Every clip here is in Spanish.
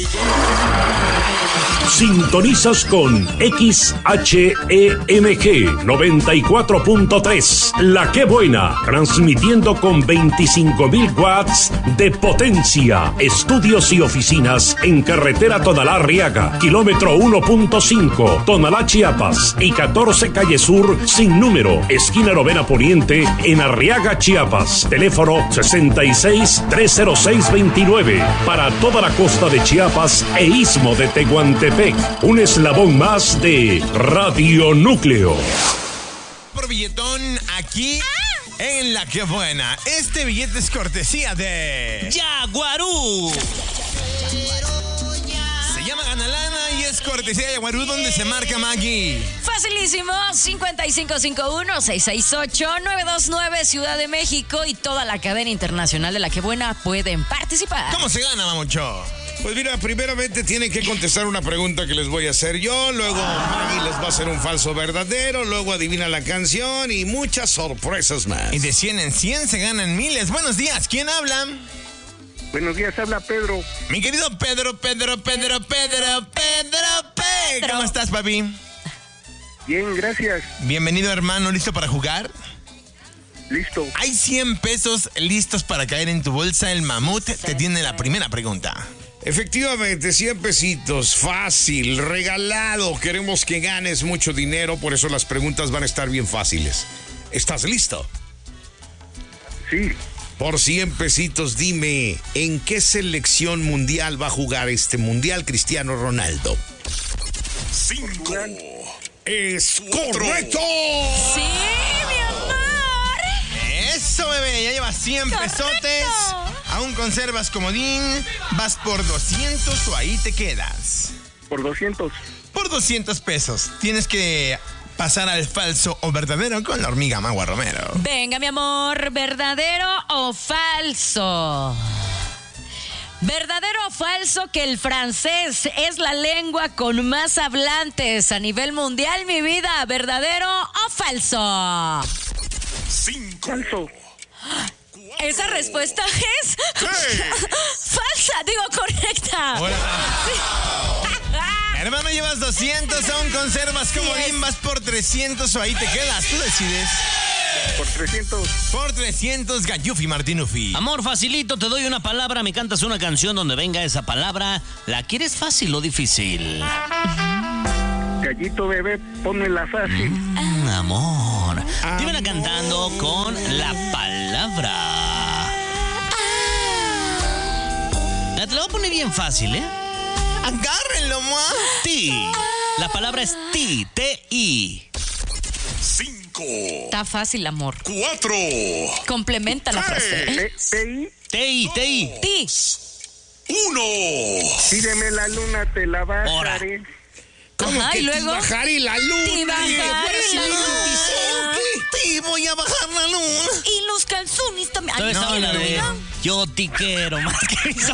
Sintonizas con XHEMG 94.3, La Qué Buena, transmitiendo con 25.000 watts de potencia. Estudios y oficinas en carretera Tonalá-Arriaga, kilómetro 1.5, Tonalá, Chiapas, y 14 Calle Sur, sin número, esquina Novena Poniente, en Arriaga, Chiapas. Teléfono 66-306-29, para toda la costa de Chiapas e istmo de Tehuantepec. Un eslabón más de Radio Núcleo. Por billetón aquí en La Qué Buena. Este billete es cortesía de Yaguarú. Se llama Ganalana y es cortesía de Yaguarú, donde se marca, Maggie. Facilísimo, 5551-668-929, Ciudad de México, y toda la cadena internacional de La Qué Buena pueden participar. ¿Cómo se gana, Mamucho? Pues mira, primeramente tienen que contestar una pregunta que les voy a hacer yo, luego Maggie les va a hacer un falso verdadero, luego adivina la canción y muchas sorpresas más. Y de 100 en 100 se ganan miles. Buenos días, ¿quién habla? Buenos días, habla Pedro. Mi querido Pedro. ¿Cómo estás, papi? Bien, gracias. Bienvenido, hermano. ¿Listo para jugar? Listo. Hay 100 pesos listos para caer en tu bolsa. El mamut te tiene la primera pregunta. Efectivamente, 100 pesitos, fácil, regalado. Queremos que ganes mucho dinero, por eso las preguntas van a estar bien fáciles. ¿Estás listo? Sí. Por 100 pesitos, dime, ¿en qué selección mundial va a jugar este mundial Cristiano Ronaldo? 5. ¡Es correcto! ¡Sí, mi amor! Eso, bebé, ya llevas 100 pesotes. Aún conservas comodín. Vas por 200 o ahí te quedas. Por 200. Por 200 pesos. Tienes que pasar al falso o verdadero con la hormiga Magua Romero. Venga, mi amor, ¿verdadero o falso? ¿Verdadero o falso que el francés es la lengua con más hablantes a nivel mundial, mi vida? ¿Verdadero o falso? 5. Falso. Esa respuesta es falsa, digo correcta. Hola. Hermano, llevas 200, aún conservas comodín, vas por 300 o ahí te quedas, tú decides. Por 300. Por 300, Gallufi Martinufi. Amor, facilito, te doy una palabra, me cantas una canción donde venga esa palabra. ¿La quieres fácil o difícil? Gallito bebé, ponmela fácil. Amor, dímela cantando con la palabra. Te la voy a poner bien fácil, ¿eh? Agárrenlo, ma. Ti. La palabra es ti, T-I. 5. Está fácil, amor. 4. Complementa la frase. P.I. T-I, T-I. Ti. 1. Pídeme la luna, te la bajaré. Ajá, y luego. Bajar y la luna. Te bajaré la luna. Te voy a bajar la luna. Y los calzones también. Todavía Ay, estaba no, la de no. yo te quiero más que eso.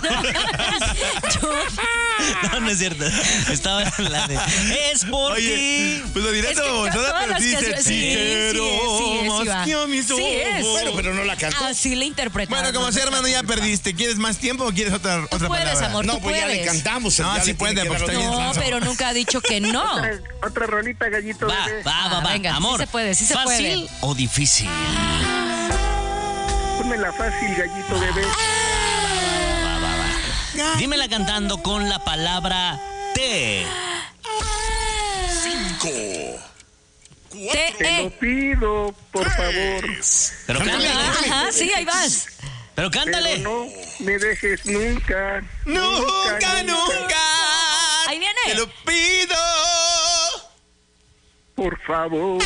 No es cierto. Estaba la de es por ti. Pues lo diré Es que todo, todas pero las dice canciones- te quiero sí, más va. que a mis ojos. Sí es. Bueno, pero no la cantó. Así la interpretaron. Bueno, como sea, hermano, ya perdiste. ¿Quieres más tiempo o quieres otra Tú puedes, palabra? amor, No, tú pues ya le puedes. cantamos. No, ya sí le puede, tiene que pues dar está los bien. No, pero nunca ha dicho que no. Otra rolita, gallito Va, bebé. va. Venga, sí Amor, se puede, sí se ¿fácil puede. o difícil? Pónmela fácil, gallito bebé. Dímela cantando con la palabra T. 5. Te lo pido, por favor. Pero cántale. Ajá, sí, ahí vas. Pero cántale. Pero no me dejes nunca. Nunca. Ahí viene. Te lo pido. Por favor.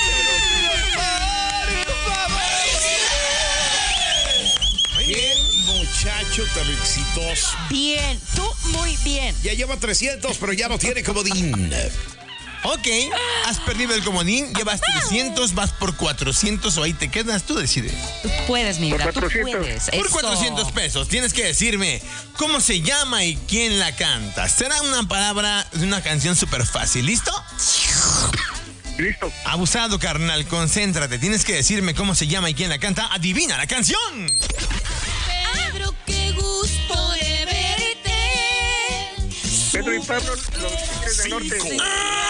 Bien, muchacho tan exitoso. Bien, tú muy bien. Ya lleva 300, pero ya no tiene comodín. Ok, has perdido el comodín, llevas 300, vas por 400 o ahí te quedas, tú decides. Tú puedes, mi vida, tú 400. puedes. Por Eso. 400 pesos tienes que decirme cómo se llama y quién la canta. Será una palabra de una canción súper fácil, ¿listo? Listo. Abusado, carnal, concéntrate. Tienes que decirme cómo se llama y quién la canta. ¡Adivina la canción! Pedro, qué gusto de verte. Pedro y Pablo, los Tigres del Norte.